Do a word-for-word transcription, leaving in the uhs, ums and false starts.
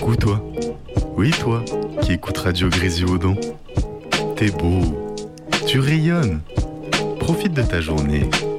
Coucou toi. Oui toi, qui écoute Radio Grésivaudan. T'es beau, tu rayonnes. Profite de ta journée